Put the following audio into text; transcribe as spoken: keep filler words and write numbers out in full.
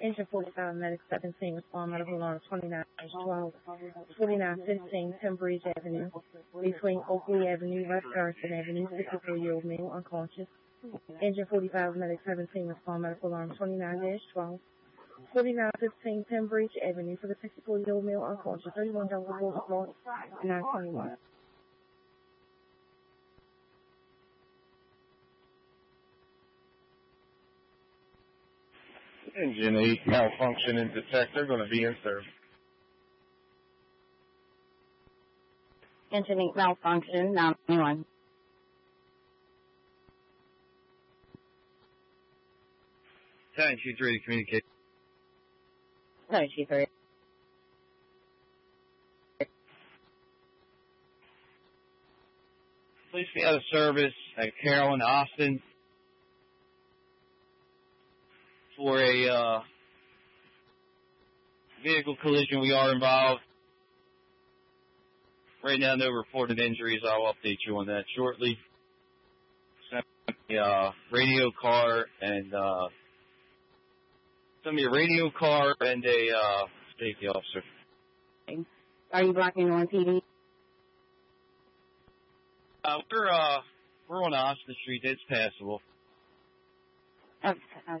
Engine forty-five, medic seventeen, respond medical alarm twenty-nine twelve, forty-nine fifteen, Pembridge Avenue, between Oakley Avenue, West Garrison Avenue, sixty-four-year-old male unconscious. Engine forty-five, medic seventeen, respond medical alarm twenty-nine twelve, forty-nine fifteen, Pembridge Avenue, for the sixty-four-year-old male unconscious, thirty-one Delaware Boulevard, nine twenty-one. Engine eight, malfunction in detector, going to be in service. Engine eight, malfunction, nine one one. ten, she's ready to communicate. No, she's ready. Please be out of service at Carroll and Austin for a uh, vehicle collision. We are involved. Right now, no reported injuries. I'll update you on that shortly. A uh, radio car and uh, some of your radio car and a uh, safety officer. Are you blocking on T V? Uh, we're uh, we're on Austin Street. It's passable. Okay.